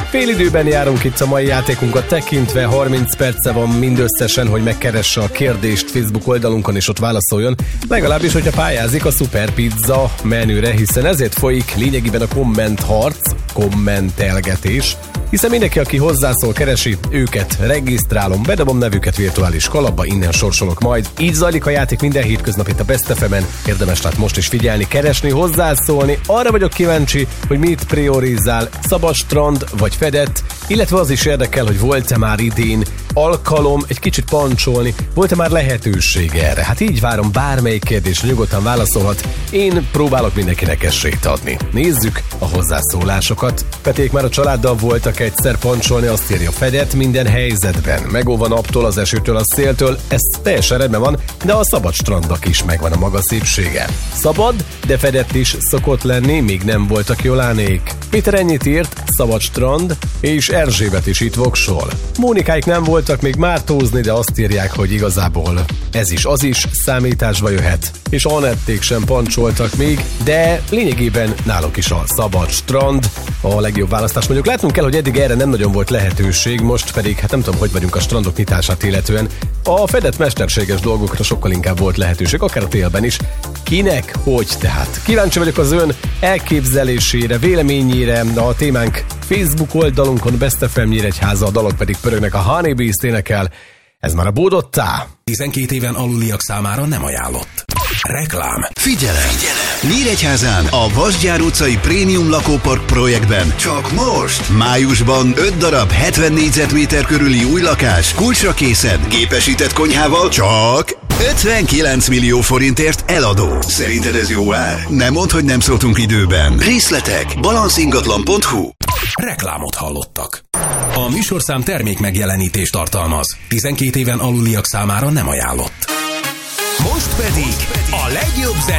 Félidőben járunk itt a mai játékunkat tekintve, 30 perce van mindösszesen, hogy megkeresse a kérdést Facebook oldalunkon és ott válaszoljon. Legalábbis, hogyha pályázik a Super Pizza menüre, hiszen ezért folyik lényegében a kommentharc, kommentelgetés, hiszen mindenki, aki hozzászól, keresi, őket regisztrálom, bedobom nevüket virtuális kalapba, innen sorsolok majd. Így zajlik a játék minden hétköznap itt a Best FM-en. Érdemes tehát most is figyelni, keresni, hozzászólni. Arra vagyok kíváncsi, hogy mit priorizál, szabad strand vagy fedett, illetve az is érdekel, hogy volt-e már idén alkalom egy kicsit pancsolni, volt-e már lehetőség erre? Hát így várom, bármelyik kérdésre nyugodtan válaszolhat. Én próbálok mindenkinek esélyt adni. Nézzük a hozzászólásokat. Peték már a családdal voltak egyszer pancsolni, azt írja fedett minden helyzetben. Megóva naptól, az esőtől, a széltől, ez teljesen rendben van, de a szabad strandnak is megvan a maga szépsége. Szabad, de fedett is szokott lenni, míg nem voltak Jolánék. Péter ennyit írt, szabad strand, és Erzsébet is itt voksol. Mónikáik nem voltak még mártózni, de azt írják, hogy igazából ez is az is számításba jöhet. És Anették sem pancsoltak még, de lényegében náluk is a szabad strand a legjobb választás. Mondjuk látnunk kell, hogy eddig erre nem nagyon volt lehetőség, most pedig hát nem tudom, hogy vagyunk a strandok nyitását illetően. A fedett mesterséges dolgokra sokkal inkább volt lehetőség, akár a télben is. Kinek? Hogy tehát? Kíváncsi vagyok az ön elképzelésére, véleményére, a témánk Facebook oldalunkon Best FM Nyíregyháza, a dalok pedig pörögnek, a Honeybees-t énekel. Ez már a Bódottá. 12 éven aluliak számára nem ajánlott. Reklám. Figyelem! Nyíregyházán a Vasgyár utcai Prémium lakópark projektben csak most! Májusban 5 darab 70 négyzetméter körüli új lakás kulcsra készen, gépesített konyhával csak 59 millió forintért eladó. Szerinted ez jó ár? Nem mondd, hogy nem szóltunk időben. Részletek balancingatlan.hu. Reklámot hallottak. A műsorszám termék megjelenítést tartalmaz. 12 éven aluliak számára nem ajánlott. Most pedig a legjobb